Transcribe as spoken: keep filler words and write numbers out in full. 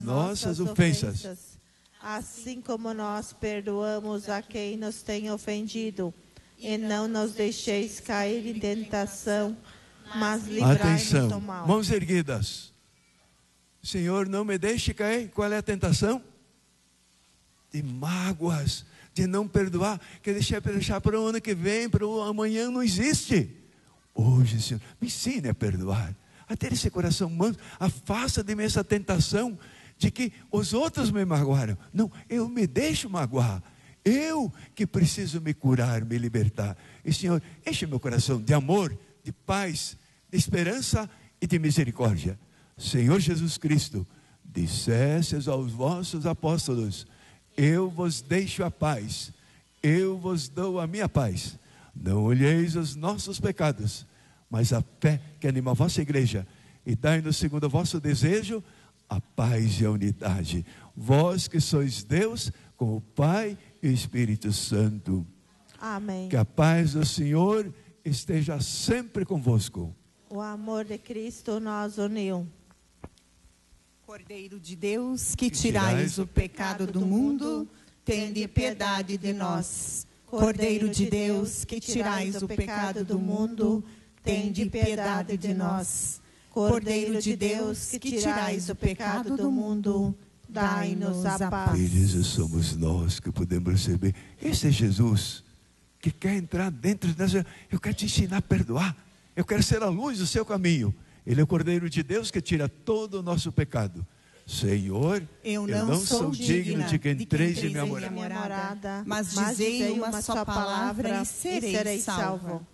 nossas ofensas, assim como nós perdoamos a quem nos tem ofendido. E não nos deixeis cair em tentação, mas livrai-nos do mal. Mãos erguidas. Senhor, não me deixe cair. Qual é a tentação? De mágoas, de não perdoar, que deixar, deixar para o ano que vem, para o amanhã não existe. Hoje, Senhor, me ensine a perdoar, a ter esse coração manso. Afasta de mim essa tentação de que os outros me magoaram. Não, eu me deixo magoar. Eu que preciso me curar, me libertar. E Senhor, enche meu coração de amor, de paz, de esperança e de misericórdia. Senhor Jesus Cristo, dissestes aos vossos apóstolos: eu vos deixo a paz, eu vos dou a minha paz. Não olheis os nossos pecados, mas a fé que anima a vossa igreja, e dai-nos segundo o vosso desejo a paz e a unidade. Vós que sois Deus, com o Pai e o Espírito Santo. Amém. Que a paz do Senhor esteja sempre convosco. O amor de Cristo nos uniu. Cordeiro de Deus, que tirais o pecado do mundo, tende piedade de nós. Cordeiro de Deus, que tirais o pecado do mundo, tende piedade de nós. Cordeiro de Deus, que tirais o pecado do mundo, dai-nos a paz. Felizes somos nós que podemos receber. Esse é Jesus, que quer entrar dentro dessa. Eu quero te ensinar a perdoar. Eu quero ser a luz do seu caminho. Ele é o Cordeiro de Deus que tira todo o nosso pecado. Senhor, eu não, eu não sou, sou digno de que entreis em minha morada, mas dizei uma só palavra e serei salvo.